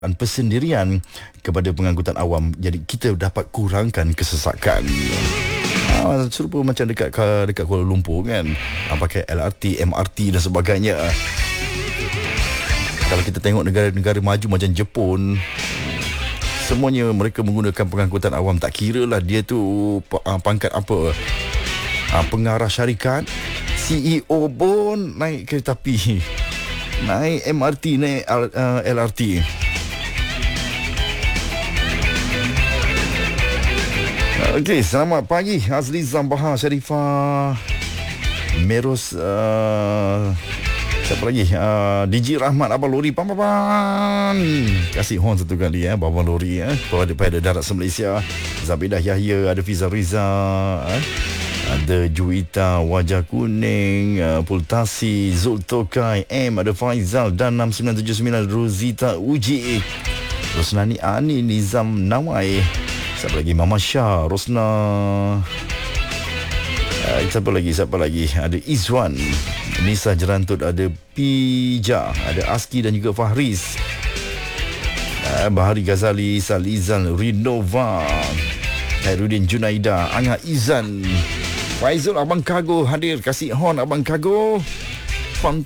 persendirian kepada pengangkutan awam. Jadi kita dapat kurangkan kesesakan. Serupa macam dekat Kuala Lumpur kan, pakai LRT, MRT dan sebagainya. Kalau kita tengok negara-negara maju macam Jepun, semuanya mereka menggunakan pengangkutan awam. Tak kira lah dia tu pangkat apa, pengarah syarikat, CEO pun naik kereta api, naik MRT, naik LRT. Okey, selamat pagi Azli Zambaha, Sharifah Meros, siapa lagi, DJ Rahmat, Abang Lori, Pan. Kasih horn satu kali Abang Lori, pada darat Malaysia. Zabidah Yahya, ada Fiza Riza, ada Juwita Wajah Kuning, Pultasi, Zultokai M, ada Faizal dan 6979, Rosita Uji, Rosnani Ani, Nizam Nawai, siapa lagi, Mama Syah, Rosna, siapa lagi, ada Izwan, Nisa Jerantut, ada Pija, ada Aski dan juga Fahriz, Bahari Ghazali, Salizan, Rinova, Hairudin Junaida, Angah Izan, Faizul, Abang Kago hadir. Kasih horn Abang Kago. Pan.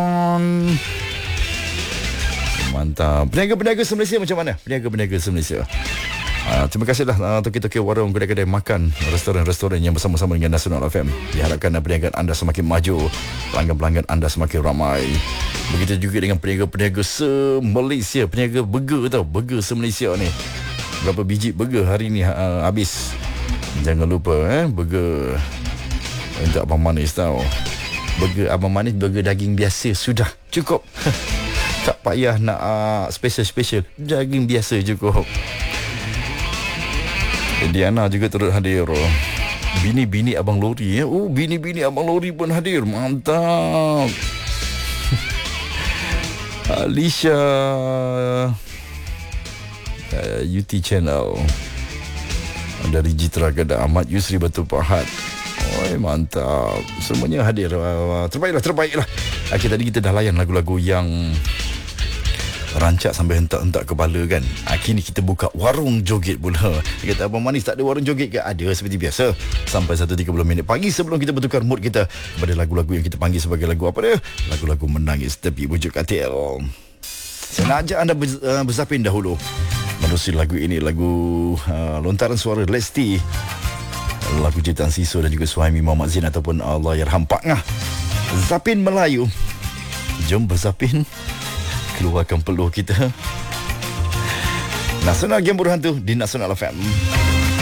Mantap. Peniaga-peniaga se-Malaysia macam mana? Peniaga-peniaga se-Malaysia, terima kasihlah toki-toki warung, kedai-kedai makan, restoran-restoran yang bersama-sama dengan Nasional FM. Diharapkan perniagaan anda semakin maju, pelanggan-pelanggan anda semakin ramai. Begitu juga dengan peniaga-peniaga se-Malaysia, peniaga burger tau, burger se-Malaysia ni. Berapa biji burger hari ni habis. Jangan lupa burger untuk Abang Manis tau. Burger Abang Manis, burger daging biasa sudah cukup. Tak payah nak special-special, daging biasa cukup. Diana juga turut hadir. Bini-bini Abang Lori bini-bini Abang Lori pun hadir. Mantap. Alicia, UT Channel, dari Jitra Kedah, Ahmad Yusri Batu Pahat. Mantap. Semuanya hadir. Terbaiklah. Tadi kita dah layan lagu-lagu yang rancak sampai hentak-hentak kepala kan. Kini kita buka warung joget pula. Dia kata, Abang Manis tak ada warung joget ke? Ada, seperti biasa. Sampai 1.30 minit pagi sebelum kita bertukar mood kita pada lagu-lagu yang kita panggil sebagai lagu apa dia? Lagu-lagu menangis tepi bujuk katil. Saya nak ajak anda berzapin dahulu menerusi lagu ini. Lagu lontaran suara Lesti, lagu ciptaan Siso dan juga Suhaimi Muhammad Zain ataupun Allahyarham Pak Ngah. Zapin Melayu. Jom berzapin, keluarkan peluh kita. Nasional Game Bodoh Hantu di Nasional FM.